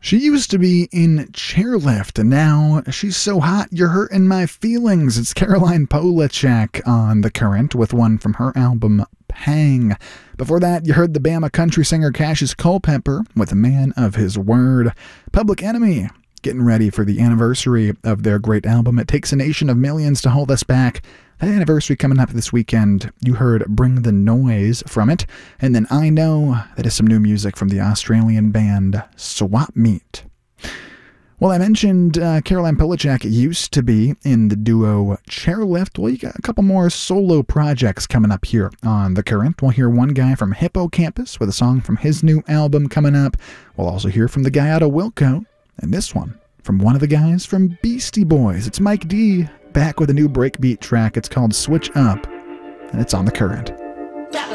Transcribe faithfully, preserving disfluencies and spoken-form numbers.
She used to be in Chairlift, and now she's so hot you're hurting my feelings. It's Caroline Polachek on The Current with one from her album Pang. Before that, you heard the Bama country singer Cassius Culpepper with A Man of His Word. Public Enemy, getting ready for the anniversary of their great album It Takes a Nation of Millions to Hold Us Back. That anniversary coming up this weekend. You heard Bring the Noise from it. And then I Know, that is some new music from the Australian band Swap Meet. Well, I mentioned uh, Caroline Polachek used to be in the duo Chairlift. Well, you got a couple more solo projects coming up here on The Current. We'll hear one guy from Hippocampus with a song from his new album coming up. We'll also hear from the guy out of Wilco. And this one from one of the guys from Beastie Boys. It's Mike D, back with a new breakbeat track. It's called Switch Up, and it's on The Current.